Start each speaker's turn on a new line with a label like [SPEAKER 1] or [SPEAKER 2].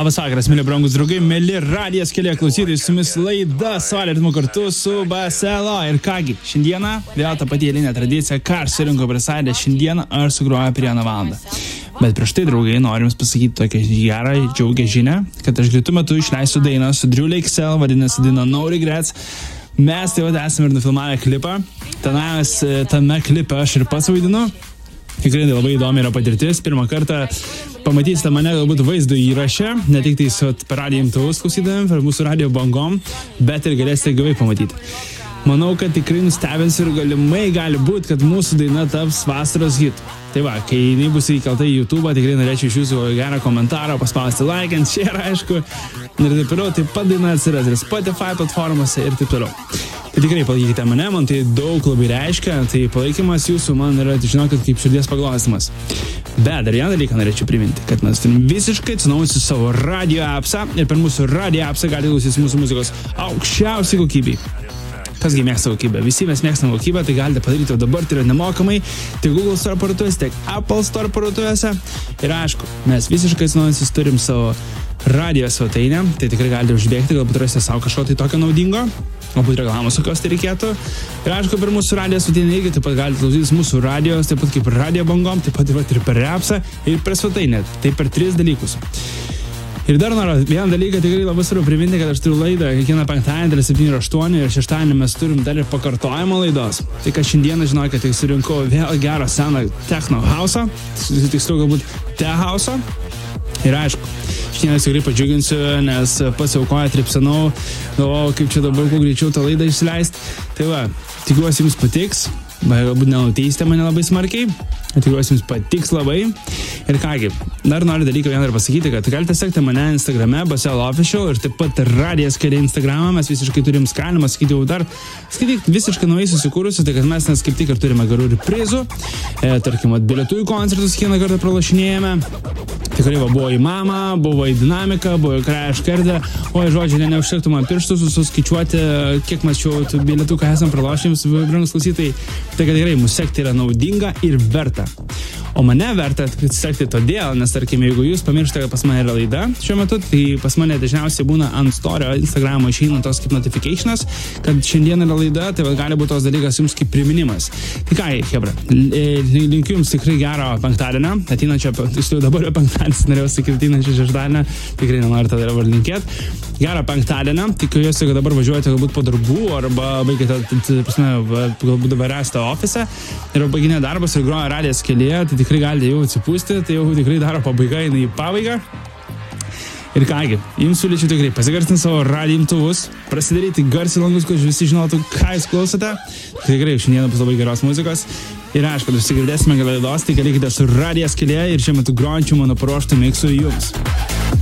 [SPEAKER 1] Labas vakaras, mėly brangus draugai, mėly radijas kelyje klausytojai, su jumis laida Saulė ritmu kartu su BSLO. Ir kągi, šiandieną vėl ta pati eilinė tradicija, ką aš surinko prie Saulės, šiandieną aš sugroju apie 1 valandą. Bet prieš tai, draugai, noriu jums pasakyti tokią gerą, džiaugią žinią, kad aš greitu metu išleisiu dainą su Drew Lakesell, vadinasi daina No Regrets. Mes taip pat esame ir nufilmavę klipą. Tame klipe aš ir pats vaidinu. Tikrai labai įdomi yra patirtis. Pirmą kartą pamatysite mane galbūt vaizdo įraše, ne tik tai per radijo imtuvus klausydami, per mūsų radijo bangom, bet ir galėsite gyvai pamatyti. Manau, kad tikrai nustebins ir galimai gali būti, kad mūsų daina taps vasaros hit. Tai va, kai jinai bus įkelta į YouTube, tikrai norėčiau iš jūsų gerą komentarą, paspausti like, share, aišku, ir taip toliau. Taip pat daina atsiras ir Spotify platformose ir taip toliau. Tai tikrai palaikykite mane, man tai daug labai reiškia, tai palaikymas jūsų man yra, žinokit, kaip širdies paglausimas. Bet dar vieną dalyką norėčiau priminti, kad mes turim visiškai atsinaujinusi savo radio appsą ir per mūsų radio appsą galite klausytis mūsų muzikos aukščiausiai kokybei. Kasgi mėgsta kokybę? Visi mes mėgstam kokybę, tai galite padaryti jau dabar, tai yra nemokamai, tiek Google Store parduotuvėse, tiek Apple Store parduotuvėse. Ir aišku, mes visiškai atsinaujinusi turim savo radio svetainę, tai tikrai galite užbėgti, galbūt rasite savo kažko tai tokio naudingo, galbūt reklamos kokios tai reikėtų. Ir aišku, per mūsų radio svetainę irgi taip pat galite klausytis mūsų radijos, taip pat kaip radio bangom, taip pat ir per appsą ir per svetainę. Tai per 3 dalykus. Ir dar noriu vieną dalyką tikrai labai svarbu priminti, kad aš turiu laidą kiekvieną penktadienį, tai 7 ir 8 ir šeštadienį mes turim dar ir pakartojimo laidos. Tai kad šiandieną žinau, kad tik surinkau vėl gerą seną techno house'ą, tiksliau galbūt te-house'ą. Ir aišku, šiandien tikrai padžiuginsiu, nes pasiaukoju, tripsenau, galvoju, kaip čia dabar kuo greičiau tą laidą išsileisti. Tai va, tikiuosi jums patiks, galbūt nenuteisite mane labai smarkiai. Tikiuosi jums patiks labai. Ir kągi, dar noriu dalyką vieną ir pasakyti, kad galite sekti mane Instagrame, BSL Official ir taip pat radijas keli Instagramą. Mes visiškai turim skalimą, skaityti jau dar, skaityti visiškai naujai susikūrusi, tai kad mes nes kaip tik ir turime gerų ir prizų. Tarkim, bilietų į koncertus kiekvieną kartą pralašinėjame. Tikrai buvo į Mamą, buvo į Dinamiką, buvo į Crash Kardę. O, žodžiu, neužtektų man pirštus suskaičiuoti, kiek mes šių bilietų, ką esam pralošėms, brangus klausytojai. Tai kad tikrai mūsų sekti yra naudinga ir verta. O mane verta sekti todėl, nes tarkim, jeigu jūs pamirštate, kad pas mane yra laida šiuo metu, tai pas mane dažniausiai būna ant storio Instagramo išeina tos kaip notificationas, kad šiandien yra laida, tai gali būti tos dalykas jums kaip priminimas. Tai ką, hebra, linkiu jums tikrai gero penktadienio, ateinančio, dabar jau penktadienis, norėjau sakyti ateinančio šeštadienio, tikrai nenoriu tada dabar linkėti. Gerą penktadienio, tikiuosi, kad dabar važiuojate galbūt po darbų, arba baigėte, galbūt dabar esate ofise, ir baiginė darbas ir groja radijas kelyje, tai tikrai galite jau atsipūsti, tai jau tikrai daro pabaiga, eina į pabaigą. Ir kągi, jums siūlyčiau tikrai pasigarsinti savo radijo imtuvus, prasidaryti garsiai langus, kad visi žinotų, ką jūs klausote. Tikrai šiandieną bus labai geros muzikos. Ir aišku, kad užsigirdėsime laidos, tai galėkite su radijas kelyje ir šiuo metu grojančių mano paruoštų miksų jums.